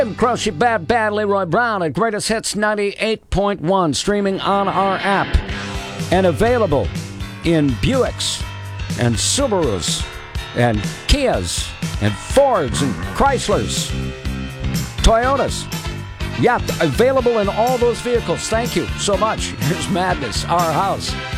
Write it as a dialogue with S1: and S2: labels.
S1: Crush It Bad Bad Leroy Brown at Greatest Hits 98.1, streaming on our app and available in Buicks and Subarus and Kias and Fords and Chryslers, Toyotas. Yeah, available in all those vehicles. Thank you so much. Here's Madness, Our House.